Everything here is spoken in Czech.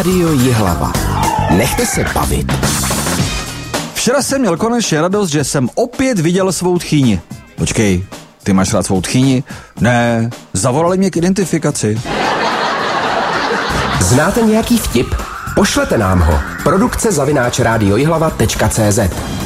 Rádio Jihlava. Nechte se bavit. Včera jsem měl konečně radost, že jsem opět viděl svou tchýni. Počkej, ty máš rád svou tchýni? Ne, zavolali mě k identifikaci. Znáte nějaký vtip? Pošlete nám ho. Produkce @radiojihlava.cz